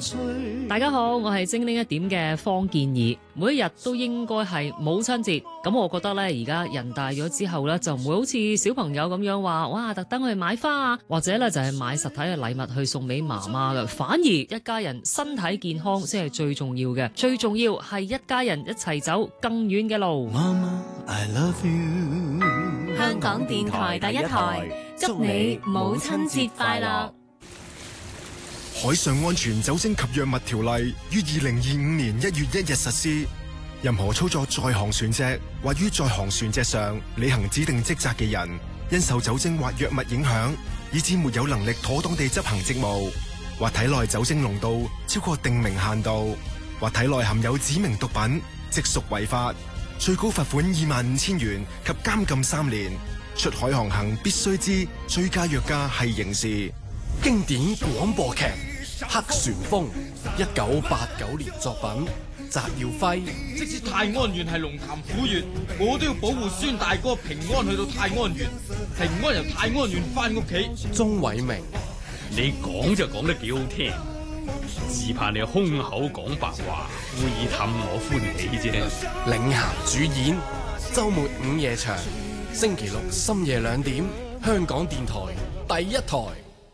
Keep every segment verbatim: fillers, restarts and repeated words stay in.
大家好，我係精靈一點嘅方健儀。每一日都應該係母親節，咁我覺得咧，而家人大咗之後咧，就唔會好似小朋友咁樣話，哇，特登去買花啊，或者咧就係買實體嘅禮物去送俾媽媽嘅。反而一家人身體健康先係最重要嘅，最重要係一家人一齊走更遠嘅路。 媽媽 I love you。 香港電台第一台，祝你母親節快樂。 海上安全酒精及藥物條例於二零二五年一月一日實施。任何操作在航船隻或於在航船隻上履行指定職責嘅人，因受酒精或藥物影響，以致沒有能力妥當地執行職務，或體內酒精濃度超過定明限度，或體內含有指明毒品，即屬違法，最高罰款二萬五千元及監禁三年。出海航行必須知醉駕藥駕係刑事。 經典廣播劇《黑旋風》，一九八九年作品，翟耀輝。 即使泰安縣係龍潭虎穴，我都要保護孫大哥平安去到泰安縣，平安由泰安縣翻屋企。 鍾偉明， 你講就講得幾好聽，只怕你空口講白話，故意氹我歡喜啫。 領銜主演，周末午夜場，星期六深夜兩點，香港電台第一台。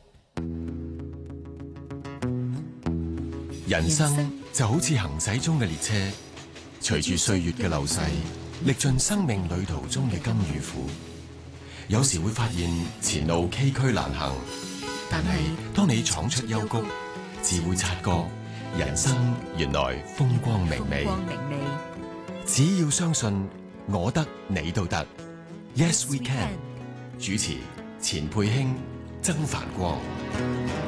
人生就好似行駛中嘅列車，隨住歲月嘅流逝，歷盡生命旅途中嘅甘與苦。有時會發現前路崎嶇難行，但係當你闖出幽谷，自會察覺人生原來風光明媚。只要相信我得你都得。 Yes we can。主持錢佩卿、曾繁光。